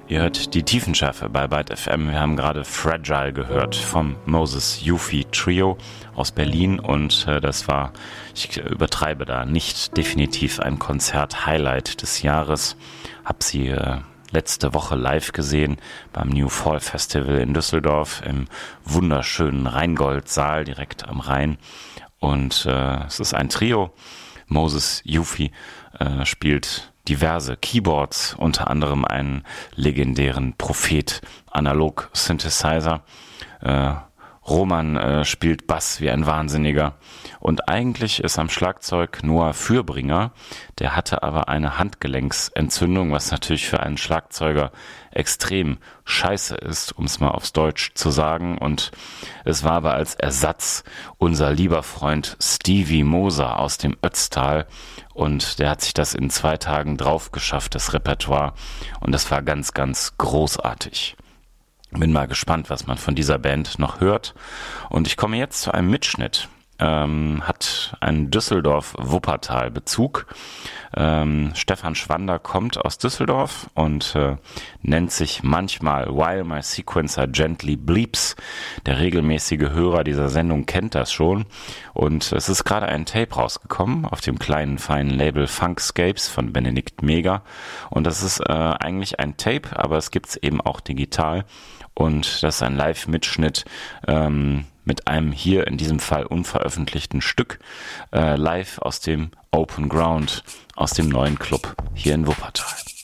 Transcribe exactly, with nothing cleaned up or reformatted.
Ihr hört die Tiefenschärfe bei Byte F M. Wir haben gerade Fragile gehört vom Moses Yufi Trio aus Berlin und äh, das war, ich übertreibe da nicht, definitiv ein Konzert-Highlight des Jahres. Hab sie äh, letzte Woche live gesehen beim New Fall Festival in Düsseldorf im wunderschönen Rheingold-Saal direkt am Rhein. Und äh, es ist ein Trio. Moses Yufi äh, spielt diverse Keyboards, unter anderem einen legendären Prophet Analog Synthesizer. Äh, Roman äh, spielt Bass wie ein Wahnsinniger. Und eigentlich ist am Schlagzeug Noah Fürbringer. Der hatte aber eine Handgelenksentzündung, was natürlich für einen Schlagzeuger extrem scheiße ist, um es mal aufs Deutsch zu sagen. Und es war aber als Ersatz unser lieber Freund Stevie Moser aus dem Ötztal. Und der hat sich das in zwei Tagen drauf geschafft, das Repertoire. Und das war ganz, ganz großartig. Bin mal gespannt, was man von dieser Band noch hört. Und ich komme jetzt zu einem Mitschnitt. Ähm, hat einen Düsseldorf-Wuppertal-Bezug. Ähm, Stefan Schwander kommt aus Düsseldorf und äh, nennt sich manchmal While My Sequencer Gently Bleeps. Der regelmäßige Hörer dieser Sendung kennt das schon. Und es ist gerade ein Tape rausgekommen auf dem kleinen, feinen Label Funkscapes von Benedikt Mega. Und das ist äh, eigentlich ein Tape, aber es gibt's eben auch digital. Und das ist ein Live-Mitschnitt ähm, mit einem hier in diesem Fall unveröffentlichten Stück äh, live aus dem Open Ground, aus dem neuen Club hier in Wuppertal.